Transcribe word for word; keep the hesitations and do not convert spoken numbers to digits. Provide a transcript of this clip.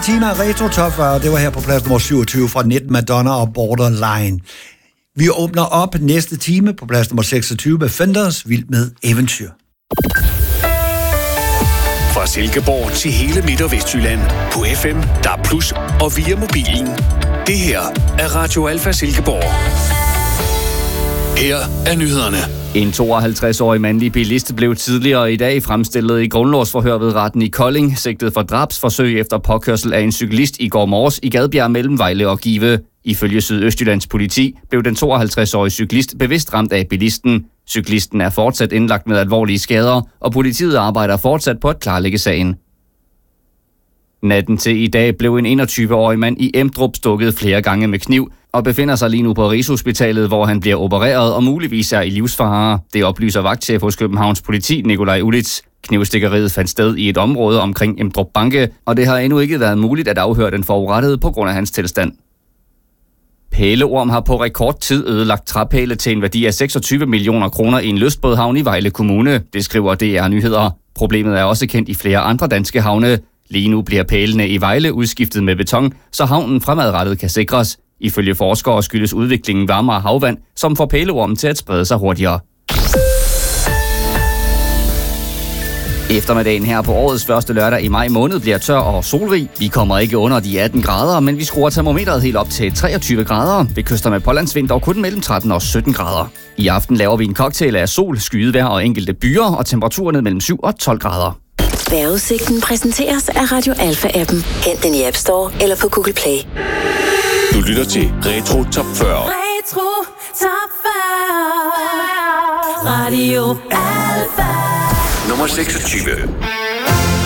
Time af Retro Top fyrre, det var her på plads nummer syvogtyve fra nitten Madonna og Borderline. Vi åbner op næste time på plads nummer seksogtyve med Fenders Vild med Eventyr. Fra Silkeborg til hele Midt- og Vestjylland på F M, D A B plus, og via mobilen. Det her er Radio Alfa Silkeborg. Her er nyhederne. En tooghalvtreds-årig mandlig bilist blev tidligere i dag fremstillet i grundlovsforhør ved retten i Kolding, sigtet for drabsforsøg efter påkørsel af en cyklist i går morges i Gadbjerg mellem Vejle og Give. Ifølge Sydøstjyllands politi blev den tooghalvtreds-årige cyklist bevidst ramt af bilisten. Cyklisten er fortsat indlagt med alvorlige skader, og politiet arbejder fortsat på at klarlægge sagen. Natten til i dag blev en enogtyve-årig mand i Emdrup stukket flere gange med kniv og befinder sig lige nu på Rigshospitalet, hvor han bliver opereret og muligvis er i livsfare. Det oplyser vagtchef hos Københavns politi, Nikolaj Ulitz. Knivstikkeriet fandt sted i et område omkring Emdrup Banke, og det har endnu ikke været muligt at afhøre den forurettede på grund af hans tilstand. Pæleorm har på rekordtid ødelagt træpæle til en værdi af seksogtyve millioner kroner i en lystbådhavn i Vejle Kommune. Det skriver D R Nyheder. Problemet er også kendt i flere andre danske havne. Lige nu bliver pælene i Vejle udskiftet med beton, så havnen fremadrettet kan sikres. Ifølge forskere skyldes udviklingen varmere havvand, som får pæleormen til at sprede sig hurtigere. Eftermiddagen her på årets første lørdag i maj måned bliver tør og solrig. Vi kommer ikke under de atten grader, men vi skruer termometeret helt op til treogtyve grader. Ved kyster med pålandsvind dog kun mellem tretten og sytten grader. I aften laver vi en cocktail af sol, skydevejr og enkelte byer, og temperaturen mellem syv og tolv grader. Vejrudsigten præsenteres af Radio Alfa-appen. Hent den i App Store eller på Google Play. Du lytter til Retro Top fyrre. Retro Top fyrre. Radio Alfa. Nummer seksogtyve.